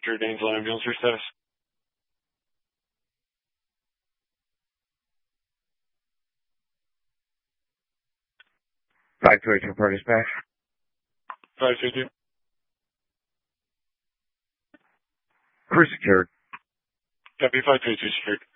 Drew Danesville ambulance, your status. 522 for dispatch. 522. Crew secured. Copy 522 secured.